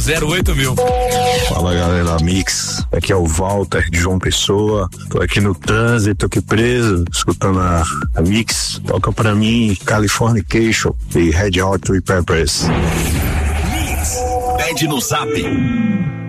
808000. Fala, galera da Mix, aqui é o Walter de João Pessoa, tô aqui no trânsito, aqui preso, escutando a Mix. Toca pra mim Californication e Red Hot Chili Peppers. Mix, pede no Zap